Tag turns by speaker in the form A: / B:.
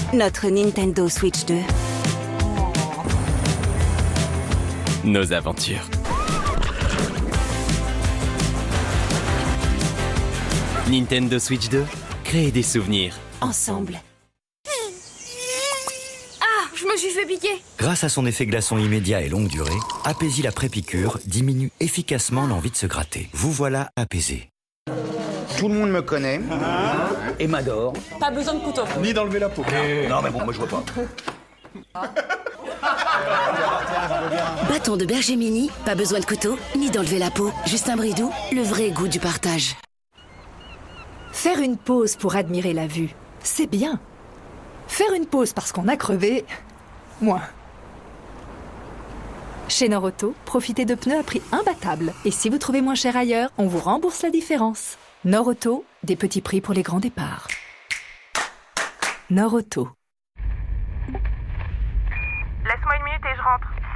A: Notre Nintendo Switch 2.
B: Nos aventures. Nintendo Switch 2, créer des souvenirs.
A: Ensemble.
C: Ah, je me suis fait piquer.
D: Grâce à son effet glaçon immédiat et longue durée, Apaisil après-piqûre diminue efficacement l'envie de se gratter. Vous voilà apaisé.
E: Tout le monde me connaît et m'adore.
C: Pas besoin de couteau.
F: Ni d'enlever la peau.
E: Non mais bon, moi je vois pas.
A: Bâton de berger mini, pas besoin de couteau, ni d'enlever la peau. Juste un bridou, le vrai goût du partage.
G: Faire une pause pour admirer la vue, c'est bien. Faire une pause parce qu'on a crevé, moins. Chez Norauto, profitez de pneus à prix imbattable. Et si vous trouvez moins cher ailleurs, on vous rembourse la différence. Norauto, des petits prix pour les grands départs. Norauto.
H: Laisse-moi une minute et je rentre.